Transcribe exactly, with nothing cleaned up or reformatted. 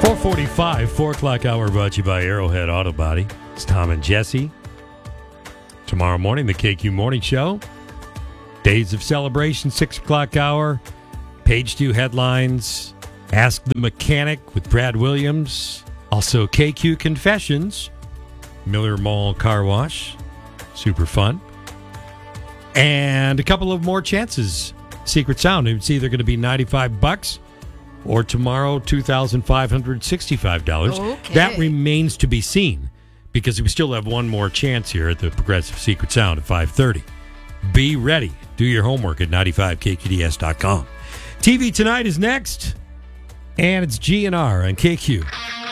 four forty-five, four o'clock hour brought to you by Arrowhead Auto Body. It's Tom and Jesse. Tomorrow morning, the K Q Morning Show. Days of celebration, six o'clock hour. Page two headlines. Ask the Mechanic with Brad Williams. Also, K Q Confessions. Miller Mall Car Wash. Super fun. And a couple of more chances. Secret Sound. It's either going to be ninety-five bucks or tomorrow two thousand five hundred sixty-five dollars. Okay. That remains to be seen because we still have one more chance here at the Progressive Secret Sound at five thirty. Be ready. Do your homework at ninety-five K Q D S dot com. T V Tonight is next, and it's G N R on K Q.